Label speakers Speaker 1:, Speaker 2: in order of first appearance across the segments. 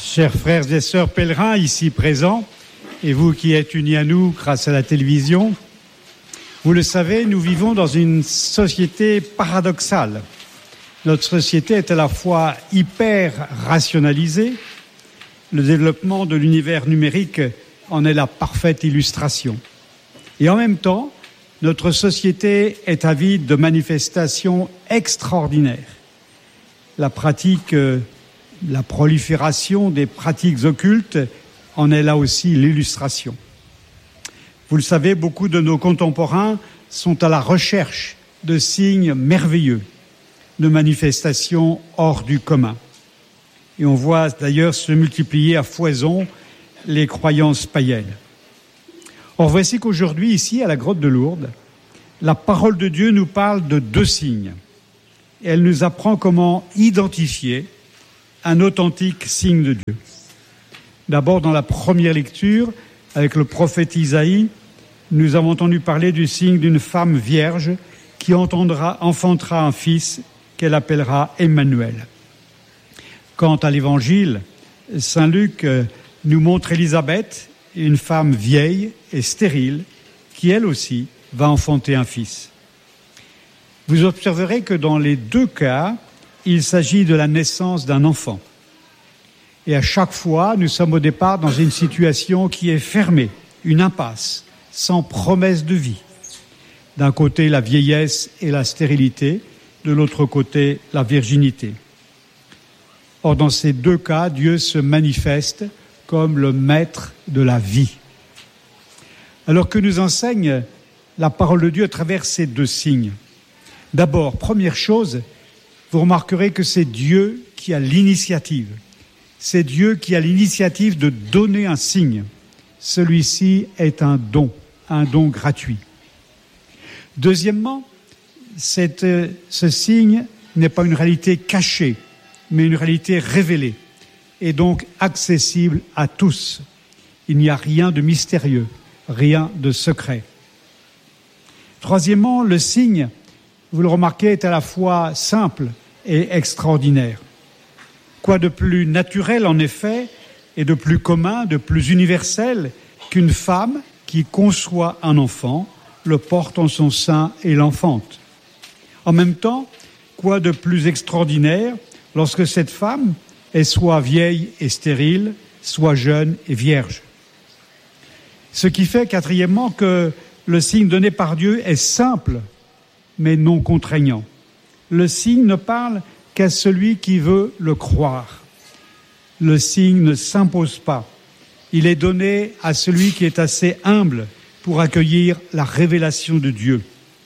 Speaker 1: Chers frères et sœurs pèlerins ici présents, et vous qui êtes unis à nous grâce à la télévision, vous le savez, nous vivons dans une société paradoxale. Notre société est à la fois hyper rationalisée, le développement de l'univers numérique en est la parfaite illustration. Et en même temps, notre société est avide de manifestations extraordinaires. La prolifération des pratiques occultes en est là aussi l'illustration. Vous le savez, beaucoup de nos contemporains sont à la recherche de signes merveilleux, de manifestations hors du commun. Et on voit d'ailleurs se multiplier à foison les croyances païennes. Or, voici qu'aujourd'hui, ici, à la grotte de Lourdes, la parole de Dieu nous parle de 2 signes. Et elle nous apprend comment identifier un authentique signe de Dieu. D'abord, dans la première lecture, avec le prophète Isaïe, nous avons entendu parler du signe d'une femme vierge qui enfantera un fils qu'elle appellera Emmanuel. Quant à l'évangile, saint Luc nous montre Élisabeth, une femme vieille et stérile, qui elle aussi va enfanter un fils. Vous observerez que dans les 2 cas, il s'agit de la naissance d'un enfant. Et à chaque fois, nous sommes au départ dans une situation qui est fermée, une impasse, sans promesse de vie. D'un côté, la vieillesse et la stérilité, de l'autre côté, la virginité. Or, dans ces 2 cas, Dieu se manifeste comme le maître de la vie. Alors que nous enseigne la parole de Dieu à travers ces 2 signes. D'abord, première chose, vous remarquerez que c'est Dieu qui a l'initiative. C'est Dieu qui a l'initiative de donner un signe. Celui-ci est un don gratuit. Deuxièmement, ce signe n'est pas une réalité cachée, mais une réalité révélée, et donc accessible à tous. Il n'y a rien de mystérieux, rien de secret. Troisièmement, le signe, vous le remarquez, est à la fois simple et extraordinaire. Quoi de plus naturel, en effet, et de plus commun, de plus universel qu'une femme qui conçoit un enfant, le porte en son sein et l'enfante. En même temps, quoi de plus extraordinaire lorsque cette femme est soit vieille et stérile, soit jeune et vierge. Ce qui fait, quatrièmement, que le signe donné par Dieu est simple, mais non contraignant. Le signe ne parle qu'à celui qui veut le croire. Le signe ne s'impose pas. Il est donné à celui qui est assez humble pour accueillir la révélation de Dieu.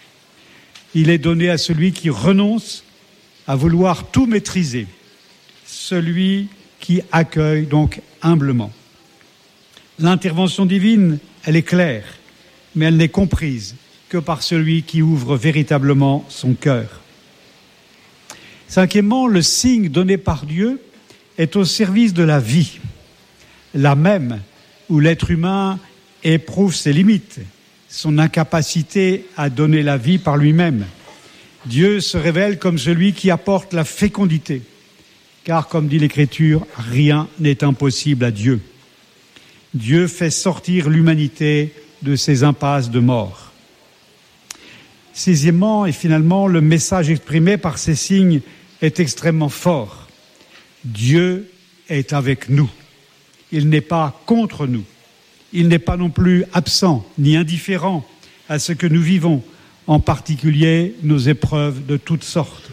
Speaker 1: Il est donné à celui qui renonce à vouloir tout maîtriser, celui qui accueille donc humblement. L'intervention divine, elle est claire, mais elle n'est comprise que par celui qui ouvre véritablement son cœur. Cinquièmement, le signe donné par Dieu est au service de la vie, là même où l'être humain éprouve ses limites, son incapacité à donner la vie par lui-même. Dieu se révèle comme celui qui apporte la fécondité, car comme dit l'Écriture, rien n'est impossible à Dieu. Dieu fait sortir l'humanité de ses impasses de mort. Sixièmement et finalement, le message exprimé par ces signes est extrêmement fort. Dieu est avec nous. Il n'est pas contre nous. Il n'est pas non plus absent ni indifférent à ce que nous vivons, en particulier nos épreuves de toutes sortes.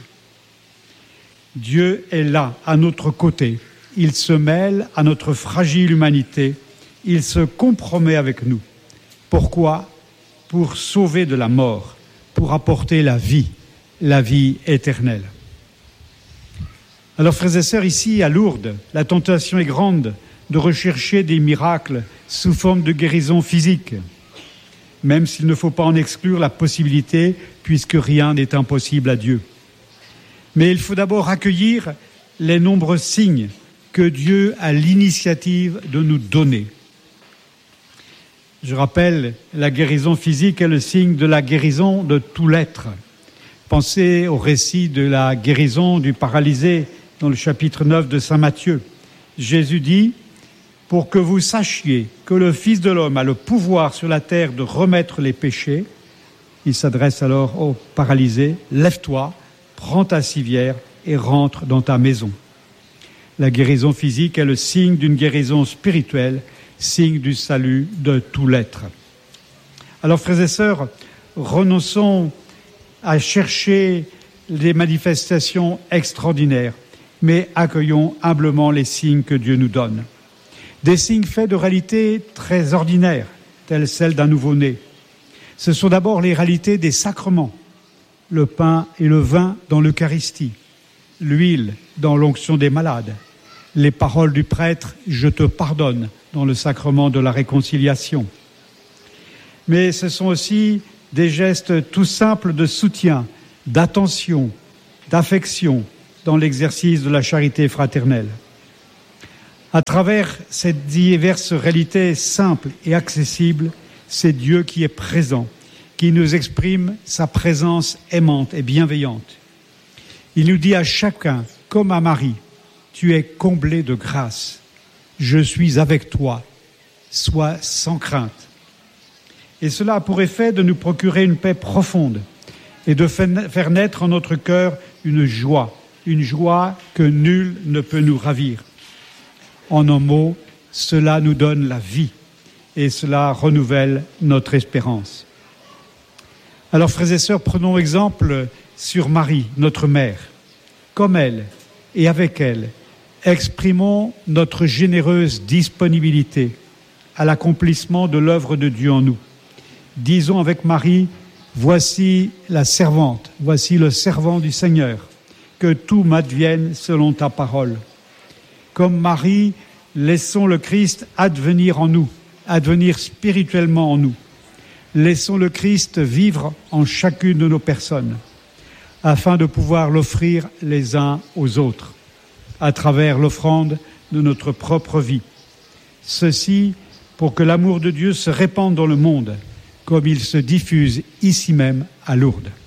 Speaker 1: Dieu est là, à notre côté. Il se mêle à notre fragile humanité. Il se compromet avec nous. Pourquoi ? Pour sauver de la mort, pour apporter la vie éternelle. Alors, frères et sœurs, ici à Lourdes, la tentation est grande de rechercher des miracles sous forme de guérison physique, même s'il ne faut pas en exclure la possibilité, puisque rien n'est impossible à Dieu. Mais il faut d'abord accueillir les nombreux signes que Dieu a l'initiative de nous donner. Je rappelle, la guérison physique est le signe de la guérison de tout l'être. Pensez au récit de la guérison du paralysé dans le chapitre 9 de saint Matthieu. Jésus dit, pour que vous sachiez que le Fils de l'homme a le pouvoir sur la terre de remettre les péchés, il s'adresse alors au paralysé, lève-toi, prends ta civière et rentre dans ta maison. La guérison physique est le signe d'une guérison spirituelle, signe du salut de tout l'être. Alors frères et sœurs, renonçons à chercher des manifestations extraordinaires, mais accueillons humblement les signes que Dieu nous donne. Des signes faits de réalités très ordinaires, telles celles d'un nouveau-né. Ce sont d'abord les réalités des sacrements, le pain et le vin dans l'Eucharistie, l'huile dans l'onction des malades, les paroles du prêtre « Je te pardonne » dans le sacrement de la réconciliation. Mais ce sont aussi des gestes tout simples de soutien, d'attention, d'affection dans l'exercice de la charité fraternelle. À travers ces diverses réalités simples et accessibles, c'est Dieu qui est présent, qui nous exprime sa présence aimante et bienveillante. Il nous dit à chacun, comme à Marie, « Tu es comblé de grâce, je suis avec toi, sois sans crainte ». Et cela a pour effet de nous procurer une paix profonde et de faire naître en notre cœur une joie que nul ne peut nous ravir. En un mot, cela nous donne la vie et cela renouvelle notre espérance. Alors, frères et sœurs, prenons exemple sur Marie, notre mère. Comme elle et avec elle, exprimons notre généreuse disponibilité à l'accomplissement de l'œuvre de Dieu en nous. Disons avec Marie, voici la servante, voici le servant du Seigneur, que tout m'advienne selon ta parole. Comme Marie, laissons le Christ advenir en nous, advenir spirituellement en nous. Laissons le Christ vivre en chacune de nos personnes, afin de pouvoir l'offrir les uns aux autres, à travers l'offrande de notre propre vie. Ceci pour que l'amour de Dieu se répande dans le monde, comme il se diffuse ici même à Lourdes.